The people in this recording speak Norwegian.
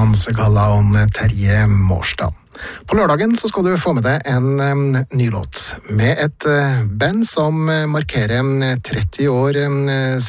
Hans Gallaon Terje Mårstad. På lørdagen så skal du få med deg en ny låt med et band som markerer 30 år